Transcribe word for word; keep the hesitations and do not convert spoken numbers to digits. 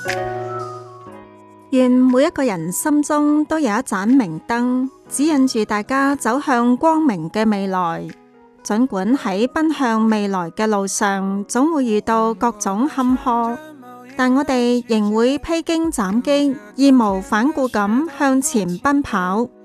願每一個人心中都有一盞明燈，指引住大家走向光明嘅未來。儘管喺奔向未來嘅路上，總會遇到各種坎坷，但我哋仍會披荊斬棘，義無反顧咁向前奔跑。